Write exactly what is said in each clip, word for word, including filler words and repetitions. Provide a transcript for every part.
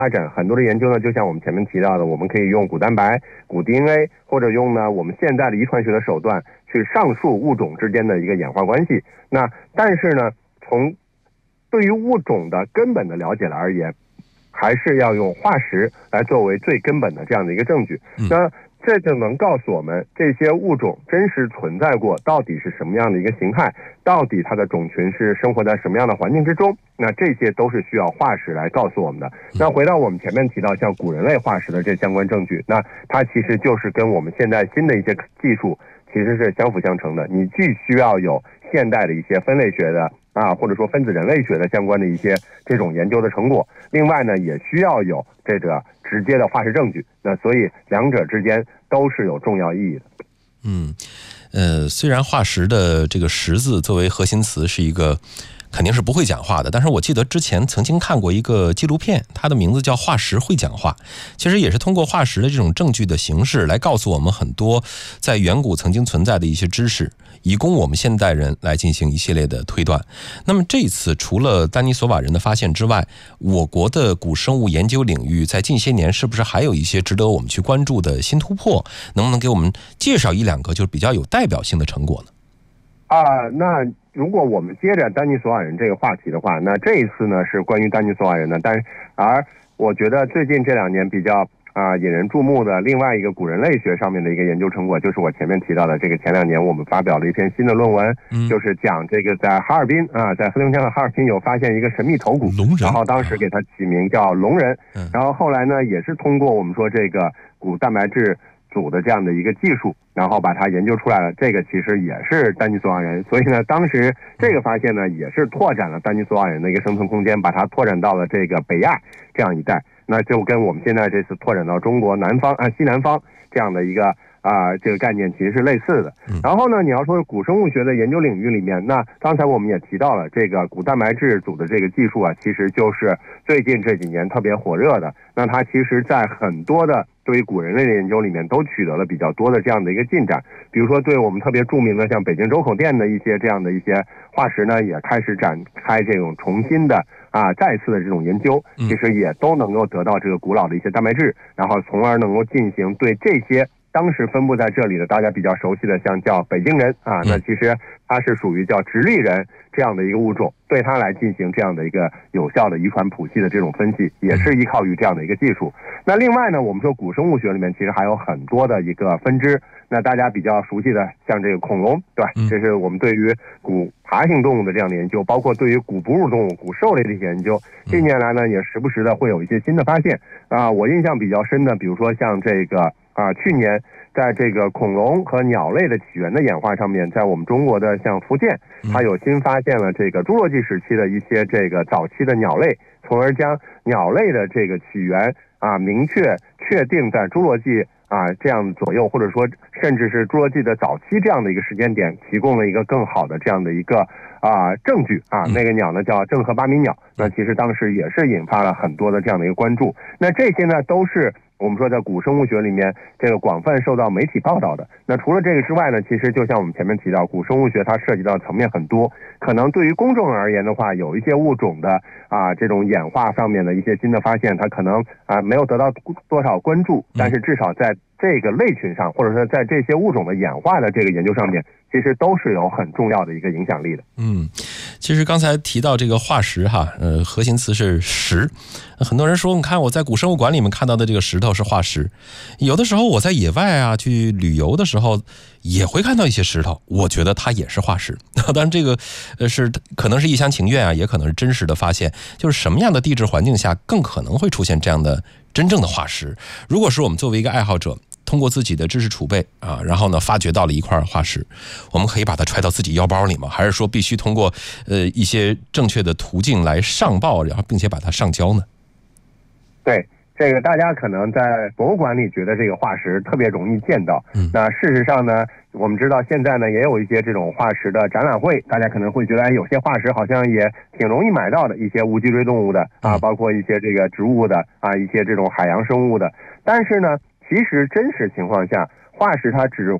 发展很多的研究呢，就像我们前面提到的，我们可以用骨蛋白、骨 D N A， 或者用呢我们现在的遗传学的手段去上述物种之间的一个演化关系。那但是呢，从对于物种的根本的了解而言，还是要用化石来作为最根本的这样的一个证据。那这就能告诉我们这些物种真实存在过到底是什么样的一个形态，到底它的种群是生活在什么样的环境之中，那这些都是需要化石来告诉我们的。那回到我们前面提到像古人类化石的这相关证据，那它其实就是跟我们现在新的一些技术其实是相辅相成的。你既需要有现代的一些分类学的啊，或者说分子人类学的相关的一些这种研究的成果，另外呢，也需要有这个直接的化石证据。那所以两者之间都是有重要意义的。 嗯，呃，虽然化石的这个石字作为核心词是一个肯定是不会讲话的，但是我记得之前曾经看过一个纪录片，它的名字叫《化石会讲话》，其实也是通过化石的这种证据的形式来告诉我们很多在远古曾经存在的一些知识，以供我们现代人来进行一系列的推断。那么这一次除了丹尼索瓦人的发现之外，我国的古生物研究领域在近些年是不是还有一些值得我们去关注的新突破？能不能给我们介绍一两个就是比较有代表性的成果呢？ 啊，那如果我们接着丹尼索瓦人这个话题的话，那这一次呢是关于丹尼索瓦人的，但而我觉得最近这两年比较啊引人注目的另外一个古人类学上面的一个研究成果，就是我前面提到的这个前两年我们发表了一篇新的论文，嗯、就是讲这个在哈尔滨啊，在黑龙江的哈尔滨有发现一个神秘头骨，然后当时给它起名叫龙人，嗯、然后后来呢也是通过我们说这个骨蛋白质组的这样的一个技术，然后把它研究出来了。这个其实也是丹尼索瓦人，所以呢，当时这个发现呢，也是拓展了丹尼索瓦人的一个生存空间，把它拓展到了这个北亚这样一带。那就跟我们现在这次拓展到中国南方啊西南方这样的一个啊、呃、这个概念其实是类似的。然后呢，你要说古生物学的研究领域里面，那刚才我们也提到了这个骨蛋白质组的这个技术啊，其实就是最近这几年特别火热的。那它其实在很多的对于古人类的研究里面都取得了比较多的这样的一个进展，比如说对我们特别著名的像北京周口店的一些这样的一些化石呢，也开始展开这种重新的啊再次的这种研究，其实也都能够得到这个古老的一些蛋白质，然后从而能够进行对这些当时分布在这里的大家比较熟悉的像叫北京人啊，那其实它是属于叫直立人这样的一个物种，对它来进行这样的一个有效的遗传谱系的这种分析，也是依靠于这样的一个技术。那另外呢，我们说古生物学里面其实还有很多的一个分支，那大家比较熟悉的像这个恐龙，对吧？这是我们对于古爬行动物的这样的研究，包括对于古哺乳动物、古兽类的一些研究，近年来呢也时不时的会有一些新的发现啊。我印象比较深的，比如说像这个啊，去年在这个恐龙和鸟类的起源的演化上面，在我们中国的像福建，它有新发现了这个侏罗纪时期的一些这个早期的鸟类，从而将鸟类的这个起源啊明确确定在侏罗纪啊这样左右，或者说甚至是侏罗纪的早期这样的一个时间点，提供了一个更好的这样的一个啊证据啊。那个鸟呢叫郑和巴米鸟，那其实当时也是引发了很多的这样的一个关注。那这些呢都是我们说在古生物学里面这个广泛受到媒体报道的。那除了这个之外呢，其实就像我们前面提到，古生物学它涉及到层面很多，可能对于公众而言的话，有一些物种的啊这种演化上面的一些新的发现，它可能啊没有得到多少关注，但是至少在这个类群上，或者说在这些物种的演化的这个研究上面，其实都是有很重要的一个影响力的。 嗯，其实刚才提到这个化石哈，呃，核心词是石。很多人说，你看我在古生物馆里面看到的这个石头是化石，有的时候我在野外啊去旅游的时候也会看到一些石头，我觉得它也是化石。当然这个呃是可能是一厢情愿啊，也可能是真实的发现。就是什么样的地质环境下更可能会出现这样的真正的化石？如果是我们作为一个爱好者，通过自己的知识储备啊，然后呢发掘到了一块化石，我们可以把它揣到自己腰包里吗？还是说必须通过呃一些正确的途径来上报，然后并且把它上交呢？ 对，这个大家可能在博物馆里觉得这个化石特别容易见到，嗯，那事实上呢，我们知道现在呢也有一些这种化石的展览会，大家可能会觉得，哎，有些化石好像也挺容易买到的，一些无脊椎动物的啊，包括一些这个植物的啊，一些这种海洋生物的，但是呢，其实真实情况下，化石它只会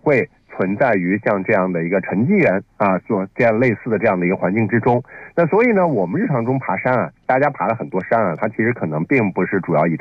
存在于像这样的一个沉积岩啊，做这样类似的这样的一个环境之中。那所以呢，我们日常中爬山啊，大家爬了很多山啊，它其实可能并不是主要以